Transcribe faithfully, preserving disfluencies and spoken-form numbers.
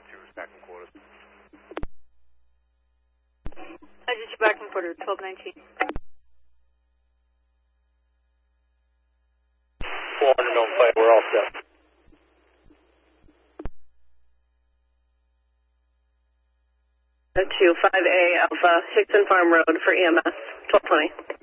two is back in quarters. I just back in quarter, twelve nineteen. four hundred on fire, we're all set. two five A Alpha, Hickson Farm Road for E M S, twelve twenty.